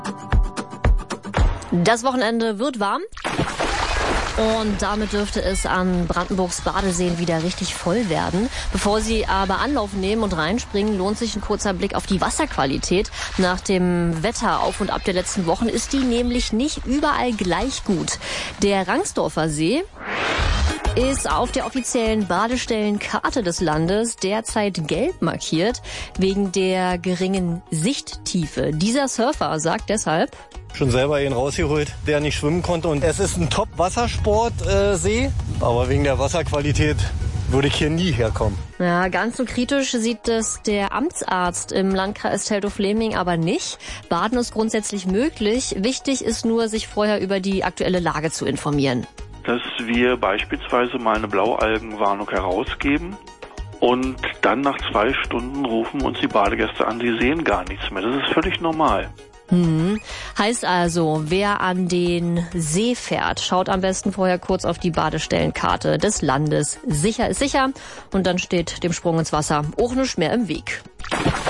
Das Wochenende wird warm. Und damit dürfte es an Brandenburgs Badeseen wieder richtig voll werden. Bevor Sie aber Anlauf nehmen und reinspringen, lohnt sich ein kurzer Blick auf die Wasserqualität. Nach dem Wetter auf und ab der letzten Wochen ist die nämlich nicht überall gleich gut. Der Rangsdorfer See ist auf der offiziellen Badestellenkarte des Landes derzeit gelb markiert, wegen der geringen Sichttiefe. Dieser Surfer sagt deshalb: Schon selber ihn rausgeholt, der nicht schwimmen konnte. Und es ist ein Top-Wassersport-See, aber wegen der Wasserqualität würde ich hier nie herkommen. Ja, ganz so kritisch sieht es der Amtsarzt im Landkreis Teltow-Fläming aber nicht. Baden ist grundsätzlich möglich. Wichtig ist nur, sich vorher über die aktuelle Lage zu informieren. Dass wir beispielsweise mal eine Blaualgenwarnung herausgeben und dann nach 2 Stunden rufen uns die Badegäste an, sie sehen gar nichts mehr. Das ist völlig normal. Heißt also, wer an den See fährt, schaut am besten vorher kurz auf die Badestellenkarte des Landes. Sicher ist sicher und dann steht dem Sprung ins Wasser auch nichts mehr im Weg.